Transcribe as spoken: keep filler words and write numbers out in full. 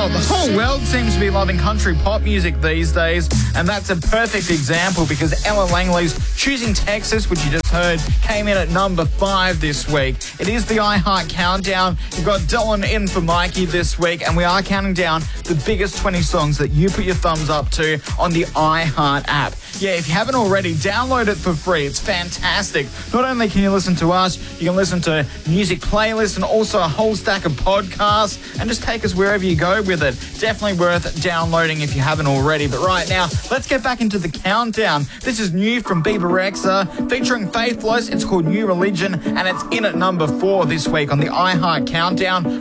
Well, the whole world seems to be loving country pop music these days, and that's a perfect example because Ella Langley's Choosing Texas, which you just heard, came in at number five this week. It is the iHeart Countdown. You've got Dylan in for Mikey this week, and we are counting down the biggest twenty songs that you put your thumbs up to on the iHeart app. Yeah, if you haven't already, download it for free. It's fantastic. Not only can you listen to us, you can listen to music playlists and also a whole stack of podcasts, and just take us wherever you go with it. Definitely worth downloading if you haven't already. But right now, let's get back into the countdown. This is new from Bieber Rexha, featuring Faithless. It's called New Religion, and it's in at number four this week on the iHeart Countdown.